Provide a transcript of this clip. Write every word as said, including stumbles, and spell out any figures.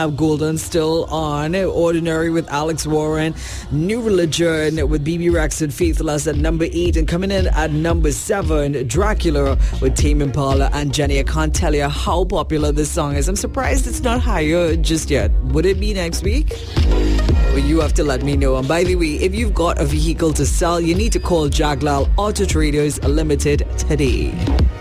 Golden still on. Ordinary with Alex Warren. New Religion with B B Rex and Faithless at number eight. And coming in at number seven, Dracula with Tame Impala and Jenny. I can't tell you how popular this song is. I'm surprised it's not higher just yet. Would it be next week? Well, you have to let me know. And by the way, if you've got a vehicle to sell, you need to call Jaglal Auto Traders Limited today.